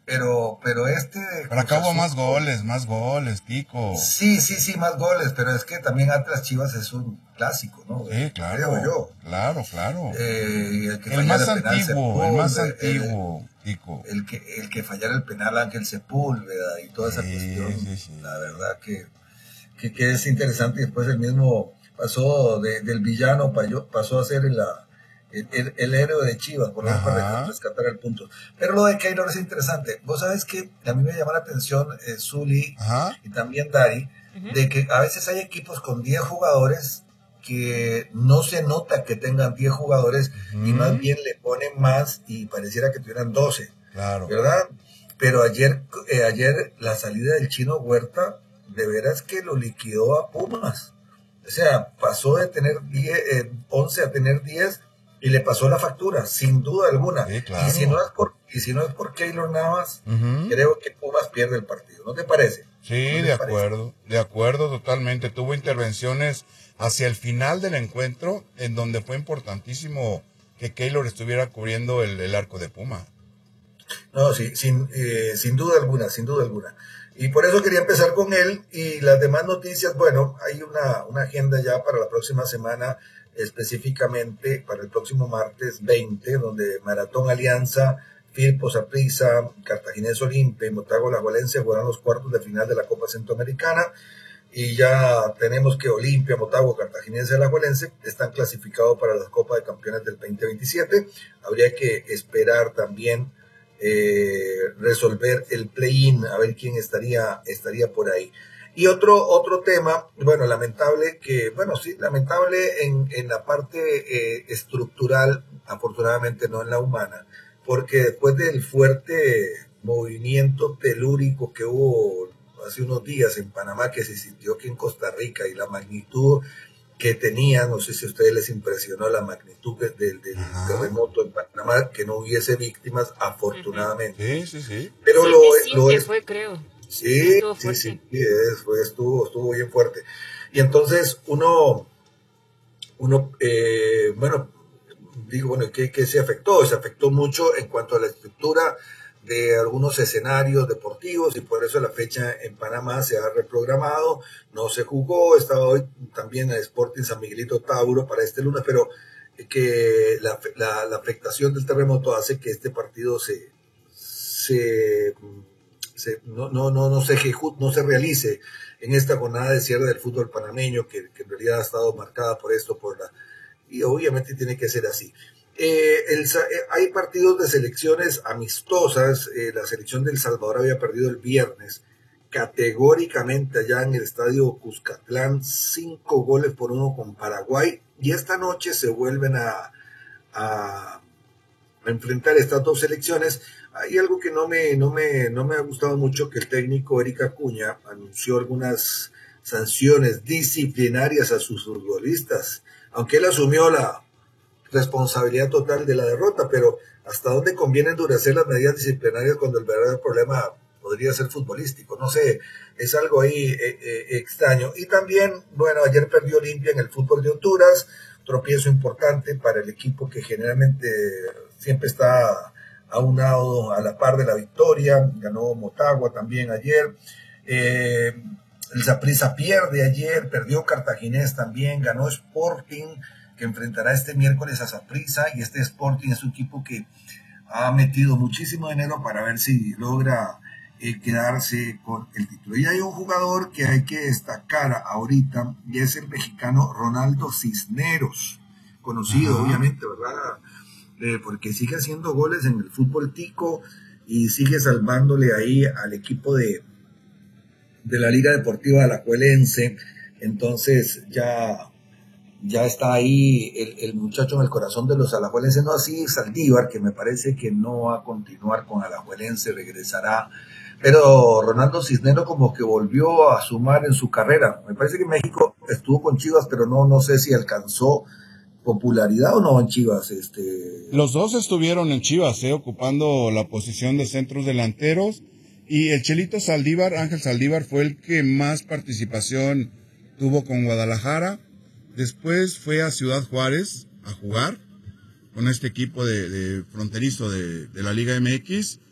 pero Pero acá hubo más goles, Kiko. Sí, más goles, pero es que también Atlas Chivas es un clásico, ¿no? Sí, claro. Creo yo. Claro. El más antiguo, Kiko. El que fallara el penal Ángel Sepúlveda y toda esa cuestión. Sí. La verdad que es interesante. Y después el mismo pasó del villano, pasó a ser el héroe de Chivas, por lo menos para rescatar el punto. Pero lo de Keylor es interesante. Vos sabes que a mí me llama la atención, Zuli y también Dari, de que a veces hay equipos con 10 jugadores que no se nota que tengan 10 jugadores y más bien le ponen más y pareciera que tuvieran 12. Claro. ¿Verdad? Pero ayer la salida del Chino Huerta, de veras que lo liquidó a Pumas. O sea, pasó de tener 11 a tener 10 y le pasó la factura, sin duda alguna. Sí, claro. Y si no es por Keylor Navas, creo que Pumas pierde el partido. ¿No te parece? Sí, de acuerdo totalmente. Tuvo intervenciones hacia el final del encuentro en donde fue importantísimo que Keylor estuviera cubriendo el arco de Puma. No, sí, sin duda alguna. Y por eso quería empezar con él y las demás noticias. Bueno, hay una agenda ya para la próxima semana, específicamente para el próximo martes 20, donde Maratón Alianza, Firpo Saprissa, Cartaginés Olimpia y Motagua Alajuelense jugarán los cuartos de final de la Copa Centroamericana. Y ya tenemos que Olimpia, Motagua, Cartaginés y Alajuelense están clasificados para la Copa de Campeones del 2027. Habría que esperar también resolver el play-in, a ver quién estaría por ahí. Y otro tema, bueno, lamentable en la parte estructural, afortunadamente no en la humana, porque después del fuerte movimiento telúrico que hubo hace unos días en Panamá, que se sintió que en Costa Rica, y la magnitud que tenía, no sé si a ustedes les impresionó la magnitud del terremoto en Panamá, que no hubiese víctimas, afortunadamente. Sí. Pero fue, creo. Sí, estuvo bien fuerte. Y entonces uno ¿qué se afectó? Se afectó mucho en cuanto a la estructura de algunos escenarios deportivos y por eso la fecha en Panamá se ha reprogramado, no se jugó, estaba hoy también el Sporting San Miguelito Tauro para este lunes, pero que la afectación del terremoto hace que este partido no se realice en esta jornada de cierre del fútbol panameño, que en realidad ha estado marcada por esto, y obviamente tiene que ser así. Hay partidos de selecciones amistosas. La selección de El Salvador había perdido el viernes categóricamente allá en el estadio Cuscatlán 5-1 con Paraguay, y esta noche se vuelven a enfrentar estas dos selecciones. Hay algo que no me ha gustado mucho, que el técnico Eric Acuña anunció algunas sanciones disciplinarias a sus futbolistas, aunque él asumió la responsabilidad total de la derrota, pero ¿hasta dónde conviene endurecer las medidas disciplinarias cuando el verdadero problema podría ser futbolístico? No sé, es algo ahí extraño. Y también, bueno, ayer perdió Olimpia en el fútbol de Honduras, tropiezo importante para el equipo que generalmente siempre está aunado a la par de la victoria. Ganó Motagua también ayer. El Saprissa pierde ayer, perdió Cartaginés también, ganó Sporting, que enfrentará este miércoles a Saprissa, y este Sporting es un equipo que ha metido muchísimo dinero para ver si logra quedarse con el título. Y hay un jugador que hay que destacar ahorita, y es el mexicano Ronaldo Cisneros, conocido obviamente, ¿verdad? Porque sigue haciendo goles en el fútbol tico y sigue salvándole ahí al equipo de la Liga Deportiva Alajuelense. Entonces ya está ahí el muchacho en el corazón de los alajuelenses, no así Saldívar, que me parece que no va a continuar con Alajuelense, regresará, pero Ronaldo Cisneros como que volvió a sumar en su carrera. Me parece que México estuvo con Chivas, pero no sé si alcanzó popularidad o no en Chivas. Los dos estuvieron en Chivas, ocupando la posición de centros delanteros, y el Chelito Saldívar, Ángel Saldívar, fue el que más participación tuvo con Guadalajara. Después fue a Ciudad Juárez a jugar con este equipo de fronterizo de la Liga MX,